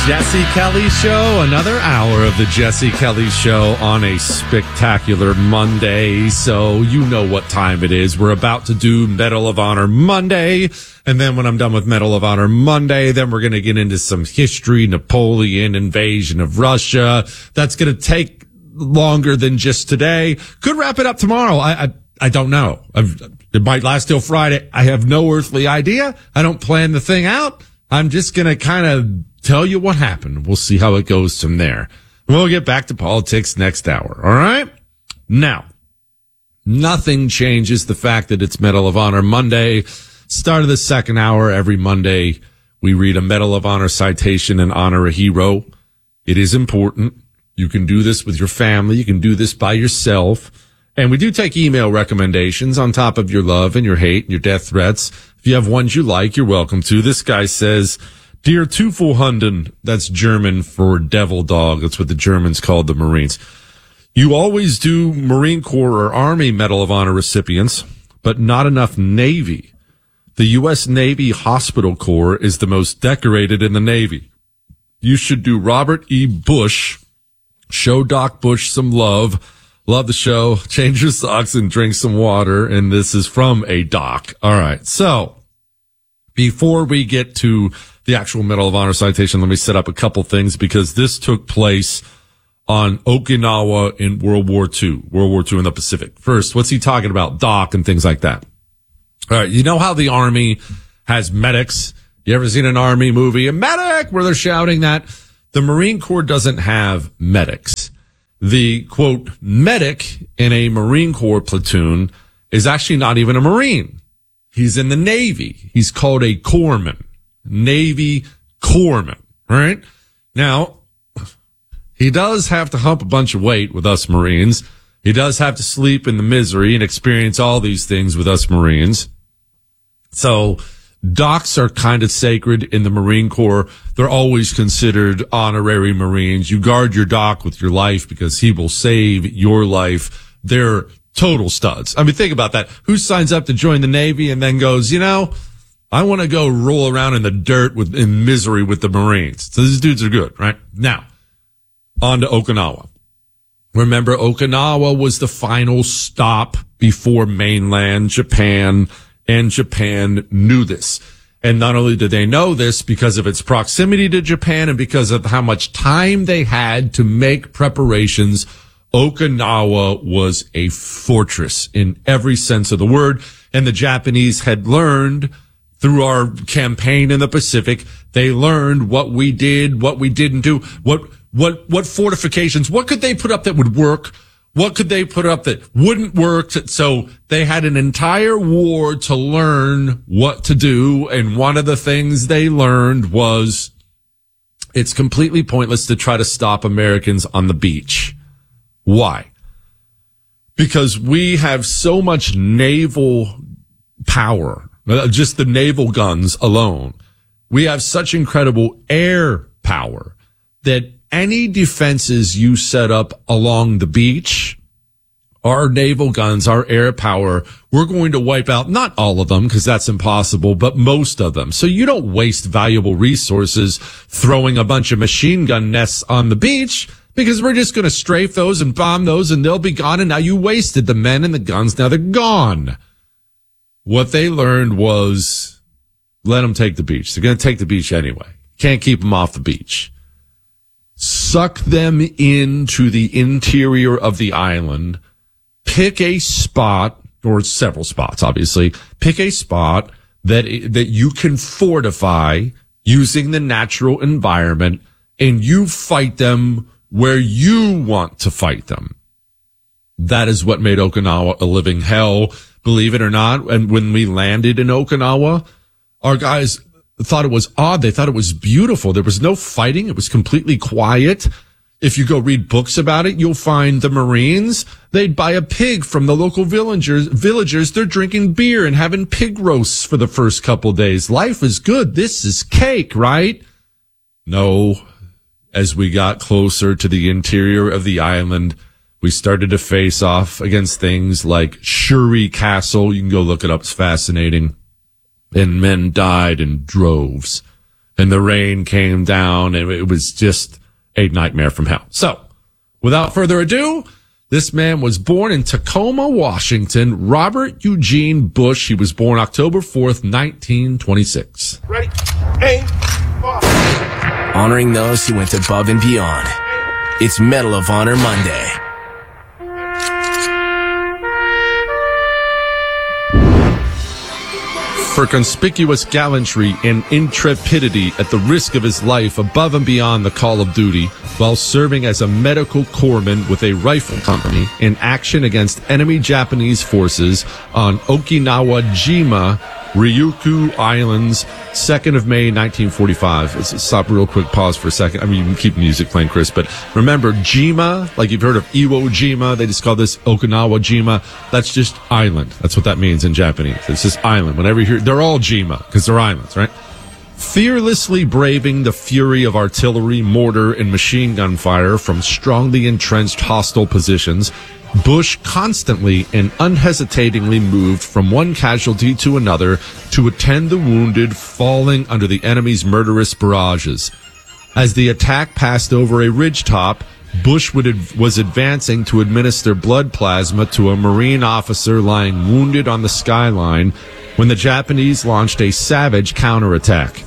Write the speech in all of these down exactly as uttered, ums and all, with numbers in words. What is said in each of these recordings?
Jesse Kelly Show, another hour of the Jesse Kelly Show on a spectacular Monday. So you know what time it is. We're about to do Medal of Honor Monday. And then when I'm done with Medal of Honor Monday, then we're going to get into some history, Napoleon, invasion of Russia. That's going to take longer than just today. Could wrap it up tomorrow. I, I, I don't know. I've, it might last till Friday. I have no earthly idea. I don't plan the thing out. I'm just going to kind of tell you what happened. We'll see how it goes from there. We'll get back to politics next hour. All right? Now, nothing changes the fact that it's Medal of Honor Monday. Start of the second hour every Monday, we read a Medal of Honor citation and honor a hero. It is important. You can do this with your family. You can do this by yourself. And we do take email recommendations on top of your love and your hate and your death threats. If you have ones you like, you're welcome to. This guy says, Dear Teufelhunden, that's German for devil dog. That's what the Germans called the Marines. You always do Marine Corps or Army Medal of Honor recipients, but not enough Navy. The U S Navy Hospital Corps is the most decorated in the Navy. You should do Robert E. Bush. Show Doc Bush some love. Love the show. Change your socks and drink some water. And this is from a doc. All right. So before we get to the actual Medal of Honor citation, let me set up a couple things because this took place on Okinawa in World War Two, World War Two in the Pacific. First, what's he talking about? Doc and things like that. All right. You know how the Army has medics? You ever seen an Army movie, a medic, where they're shouting that? The Marine Corps doesn't have medics. The, quote, medic in a Marine Corps platoon is actually not even a Marine. He's in the Navy. He's called a corpsman. Navy corpsman, right? Now, he does have to hump a bunch of weight with us Marines. He does have to sleep in the misery and experience all these things with us Marines. So, docs are kind of sacred in the Marine Corps. They're always considered honorary Marines. You guard your doc with your life because he will save your life. They're total studs. I mean, think about that. Who signs up to join the Navy and then goes, you know, I want to go roll around in the dirt with, in misery with the Marines. So these dudes are good, right? Now, on to Okinawa. Remember, Okinawa was the final stop before mainland Japan, and Japan knew this. And not only did they know this because of its proximity to Japan and because of how much time they had to make preparations, Okinawa was a fortress in every sense of the word. And the Japanese had learned through our campaign in the Pacific, they learned what we did, what we didn't do, what, what, what fortifications, what could they put up that would work? What could they put up that wouldn't work? So they had an entire war to learn what to do. And one of the things they learned was it's completely pointless to try to stop Americans on the beach. Why? Because we have so much naval power, just the naval guns alone. We have such incredible air power that any defenses you set up along the beach, our naval guns, our air power, we're going to wipe out not all of them because that's impossible, but most of them. So you don't waste valuable resources throwing a bunch of machine gun nests on the beach because we're just going to strafe those and bomb those and they'll be gone. And now you wasted the men and the guns. Now they're gone. What they learned was let them take the beach. They're going to take the beach anyway. Can't keep them off the beach. Suck them into the interior of the island, pick a spot, or several spots, obviously, pick a spot that, that you can fortify using the natural environment, and you fight them where you want to fight them. That is what made Okinawa a living hell, believe it or not. And when we landed in Okinawa, our guys thought it was odd. They thought it was beautiful. There was no fighting. It was completely quiet. If you go read books about it, you'll find the Marines, they'd buy a pig from the local villagers. Villagers, they're drinking beer and having pig roasts for the first couple days. Life is good. This is cake, right? No. As we got closer to the interior of the island, we started to face off against things like Shuri Castle. You can go look it up. It's fascinating. And men died in droves. and the rain came down, and it was just a nightmare from hell. So, without further ado, this man was born in Tacoma, Washington, Robert Eugene Bush. He was born October fourth, nineteen twenty-six. Ready? Aim. Fire. Honoring those who went above and beyond. It's Medal of Honor Monday. For conspicuous gallantry and intrepidity at the risk of his life above and beyond the call of duty, while serving as a medical corpsman with a rifle company in action against enemy Japanese forces on Okinawa Jima, Ryukyu Islands, second of May, nineteen forty-five. Let's stop real quick, pause for a second. I mean, you can keep music playing, Chris, but remember, Jima, like you've heard of Iwo Jima, they just call this Okinawa Jima. That's just island. That's what that means in Japanese. It's just island. Whenever you hear, they're all Jima, because they're islands, right? Fearlessly braving the fury of artillery, mortar, and machine gun fire from strongly entrenched hostile positions, Bush constantly and unhesitatingly moved from one casualty to another to attend the wounded falling under the enemy's murderous barrages. As the attack passed over a ridgetop, Bush would, was advancing to administer blood plasma to a Marine officer lying wounded on the skyline when the Japanese launched a savage counterattack.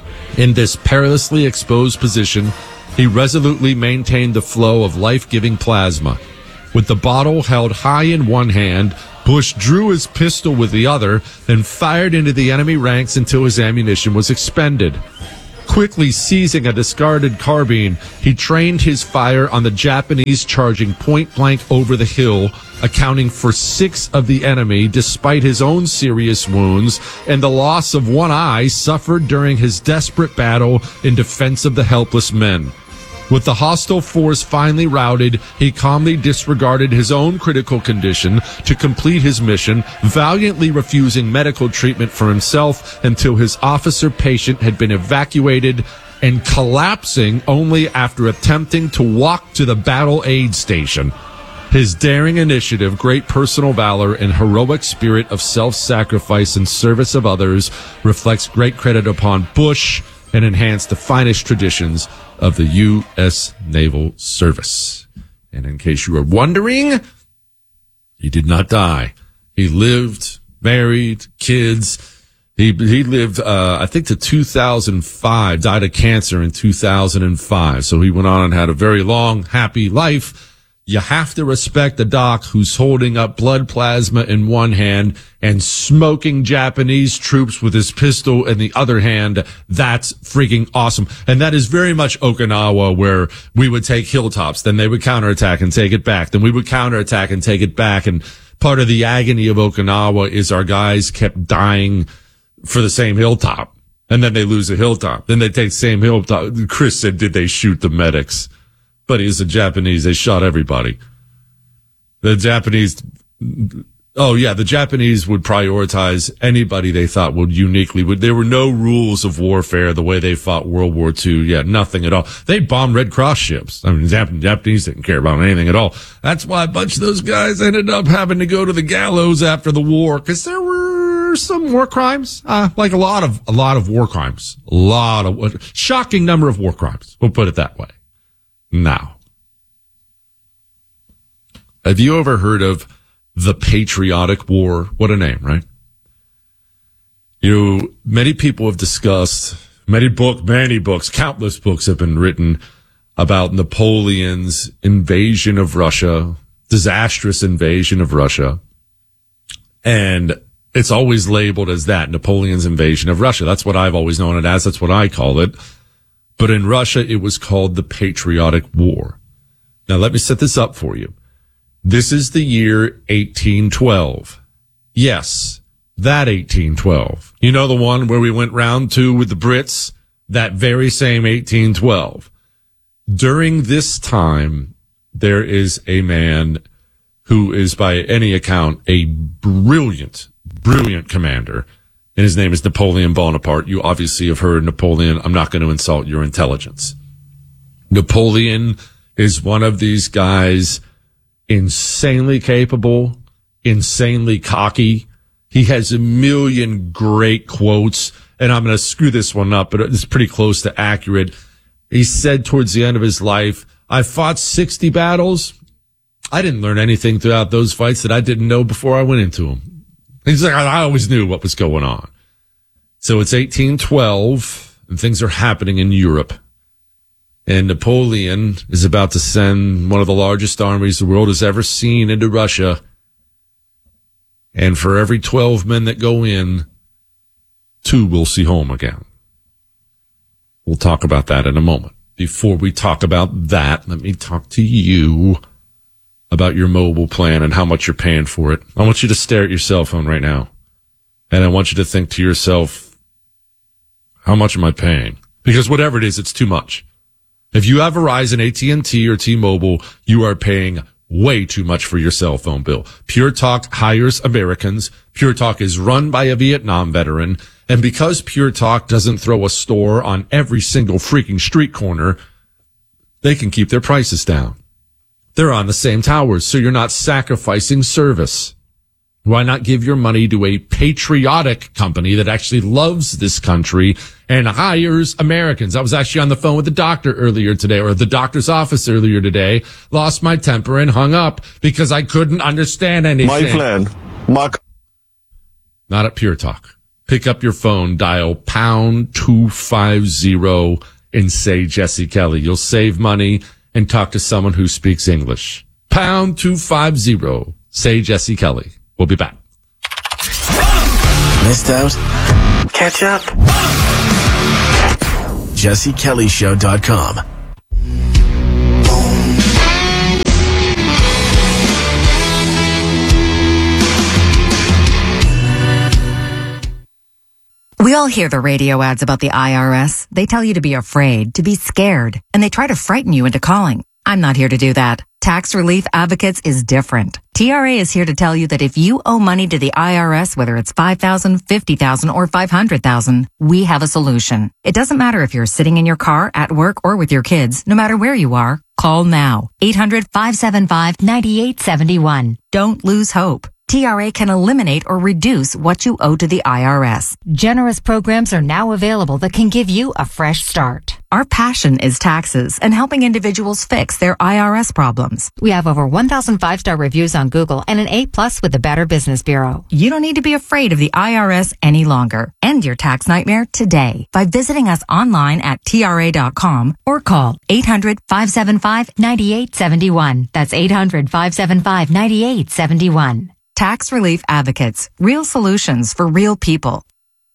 In this perilously exposed position, he resolutely maintained the flow of life-giving plasma. With the bottle held high in one hand, Bush drew his pistol with the other and fired into the enemy ranks until his ammunition was expended. Quickly seizing a discarded carbine, he trained his fire on the Japanese charging point-blank over the hill, accounting for six of the enemy despite his own serious wounds and the loss of one eye suffered during his desperate battle in defense of the helpless men. With the hostile force finally routed, he calmly disregarded his own critical condition to complete his mission, valiantly refusing medical treatment for himself until his officer patient had been evacuated and collapsing only after attempting to walk to the battle aid station. His daring initiative, great personal valor, and heroic spirit of self-sacrifice in service of others reflects great credit upon Bush and enhance the finest traditions of the U S Naval Service. And in case you were wondering, he did not die. He lived, married, kids. He he lived, uh, I think, to two thousand five, died of cancer in two thousand five. So he went on and had a very long, happy life. You have to respect the doc who's holding up blood plasma in one hand and smoking Japanese troops with his pistol in the other hand. That's freaking awesome. And that is very much Okinawa, where we would take hilltops, then they would counterattack and take it back. Then we would counterattack and take it back. And part of the agony of Okinawa is our guys kept dying for the same hilltop. And then they lose a hilltop. Then they take the same hilltop. Chris said, did they shoot the medics? But he's the Japanese. They shot everybody. The Japanese, oh yeah, the Japanese would prioritize anybody they thought would uniquely, would, there were no rules of warfare the way they fought World War Two. Yeah, nothing at all. They bombed Red Cross ships. I mean, the Japanese didn't care about anything at all. That's why a bunch of those guys ended up having to go to the gallows after the war, because there were some war crimes, uh, like a lot of, a lot of war crimes. A lot of, shocking number of war crimes. We'll put it that way. Now, have you ever heard of the Patriotic War? What a name, right? You know, many people have discussed, many book, many books, countless books have been written about Napoleon's invasion of Russia, disastrous invasion of Russia. And it's always labeled as that, Napoleon's invasion of Russia. That's what I've always known it as. That's what I call it. But in Russia, it was called the Patriotic War. Now, let me set this up for you. This is the year eighteen twelve. Yes, that eighteen twelve. You know, the one where we went round two with the Brits? That very same eighteen twelve. During this time, there is a man who is, by any account, a brilliant, brilliant commander. And his name is Napoleon Bonaparte. You obviously have heard Napoleon. I'm not going to insult your intelligence. Napoleon is one of these guys, insanely capable, insanely cocky. He has a million great quotes and I'm going to screw this one up, but it's pretty close to accurate. He said towards the end of his life, I fought sixty battles. I didn't learn anything throughout those fights that I didn't know before I went into them. He's like, I always knew what was going on. So it's eighteen twelve, and things are happening in Europe. And Napoleon is about to send one of the largest armies the world has ever seen into Russia. And for every twelve men that go in, two will see home again. We'll talk about that in a moment. Before we talk about that, let me talk to you about your mobile plan and how much you're paying for it. I want you to stare at your cell phone right now. And I want you to think to yourself, how much am I paying? Because whatever it is, it's too much. If you have Verizon, A T and T, or T-Mobile, you are paying way too much for your cell phone bill. Pure Talk hires Americans. Pure Talk is run by a Vietnam veteran. And because Pure Talk doesn't throw a store on every single freaking street corner, they can keep their prices down. They're on the same towers, so you're not sacrificing service. Why not give your money to a patriotic company that actually loves this country and hires Americans? I was actually on the phone with the doctor earlier today, or the doctor's office earlier today, lost my temper and hung up because I couldn't understand anything. My plan. Mark. Not at Pure Talk. Pick up your phone, dial pound two five zero and say Jesse Kelly. You'll save money and talk to someone who speaks English. Pound two five zero. Say Jesse Kelly. We'll be back. Missed out? Catch up. Jesse Kelly Show dot com. We all hear the radio ads about the I R S. They tell you to be afraid, to be scared, and they try to frighten you into calling. I'm not here to do that. Tax Relief Advocates is different. T R A is here to tell you that if you owe money to the I R S, whether it's five thousand dollars, fifty thousand dollars, or five hundred thousand dollars, we have a solution. It doesn't matter if you're sitting in your car, at work, or with your kids. No matter where you are, call now. eight hundred, five seven five, nine eight seven one. Don't lose hope. T R A can eliminate or reduce what you owe to the I R S. Generous programs are now available that can give you a fresh start. Our passion is taxes and helping individuals fix their I R S problems. We have over one thousand five-star reviews on Google and an A plus with the Better Business Bureau. You don't need to be afraid of the I R S any longer. End your tax nightmare today by visiting us online at T R A dot com or call eight hundred, five seven five, nine eight seven one. That's eight hundred, five seven five, nine eight seven one. Tax Relief Advocates. Real solutions for real people.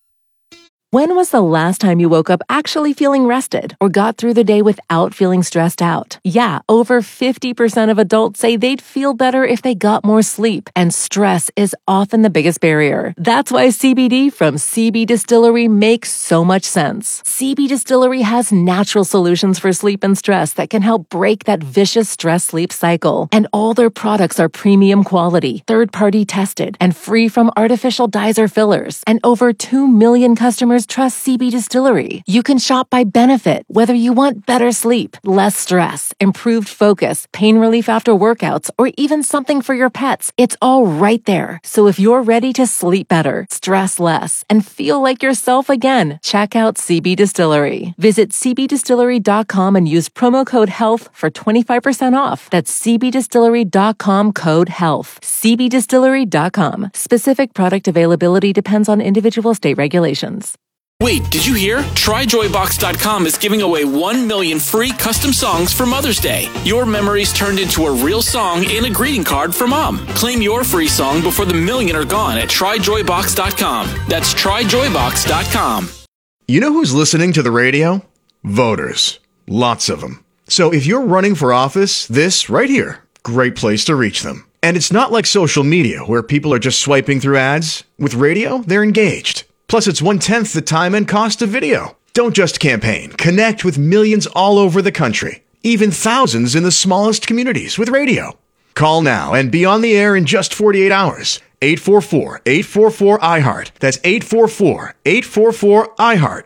When was the last time you woke up actually feeling rested or got through the day without feeling stressed out? Yeah, over fifty percent of adults say they'd feel better if they got more sleep, and stress is often the biggest barrier. That's why C B D from C B Distillery makes so much sense. C B Distillery has natural solutions for sleep and stress that can help break that vicious stress-sleep cycle. And all their products are premium quality, third-party tested, and free from artificial dyes or fillers. And over two million customers trust C B Distillery. You can shop by benefit, whether you want better sleep, less stress, improved focus, pain relief after workouts, or even something for your pets. It's all right there. So if you're ready to sleep better, stress less, and feel like yourself again, check out C B Distillery. Visit C B distillery dot com and use promo code HEALTH for twenty-five percent off. That's C B distillery dot com code HEALTH. C B distillery dot com. Specific product availability depends on individual state regulations. Wait, did you hear? Try Joy Box dot com is giving away one million free custom songs for Mother's Day. Your memories turned into a real song and a greeting card for Mom. Claim your free song before the million are gone at Try Joy Box dot com. That's Try Joy Box dot com. You know who's listening to the radio? Voters. Lots of them. So if you're running for office, this right here, great place to reach them. And it's not like social media where people are just swiping through ads. With radio, they're engaged. Plus, it's one-tenth the time and cost of video. Don't just campaign. Connect with millions all over the country, even thousands in the smallest communities with radio. Call now and be on the air in just forty-eight hours. eight four four, eight four four, I heart. That's eight four four, eight four four, I heart.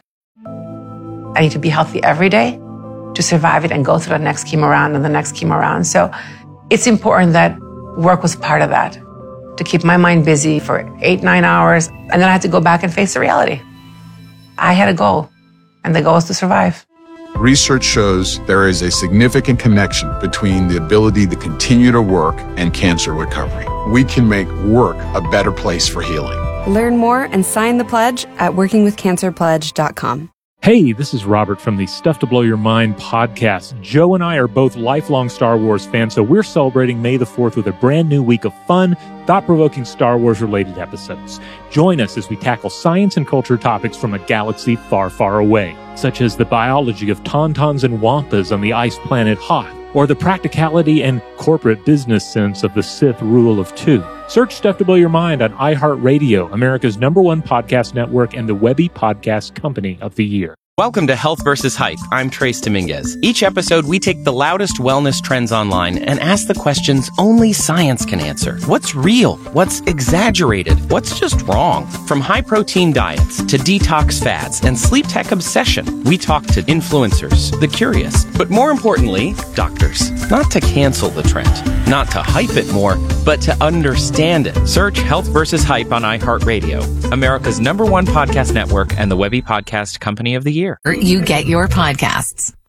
I need to be healthy every day to survive it and go through the next chemo round and the next chemo round. So it's important that work was part of that, to keep my mind busy for eight, nine hours. And then I had to go back and face the reality. I had a goal, and the goal is to survive. Research shows there is a significant connection between the ability to continue to work and cancer recovery. We can make work a better place for healing. Learn more and sign the pledge at working with cancer pledge dot com. Hey, this is Robert from the Stuff to Blow Your Mind podcast. Joe and I are both lifelong Star Wars fans, so we're celebrating May the fourth with a brand new week of fun, thought-provoking Star Wars-related episodes. Join us as we tackle science and culture topics from a galaxy far, far away, such as the biology of tauntauns and wampas on the ice planet Hoth, or the practicality and corporate business sense of the Sith rule of two. Search Stuff to Blow Your Mind on iHeartRadio, America's number one podcast network and the Webby Podcast Company of the Year. Welcome to Health versus Hype. I'm Trace Dominguez. Each episode, we take the loudest wellness trends online and ask the questions only science can answer. What's real? What's exaggerated? What's just wrong? From high-protein diets to detox fads and sleep tech obsession, we talk to influencers, the curious, but more importantly, doctors. Not to cancel the trend, not to hype it more, but to understand it. Search Health versus Hype on iHeartRadio, America's number one podcast network and the Webby Podcast Company of the Year. You get your podcasts.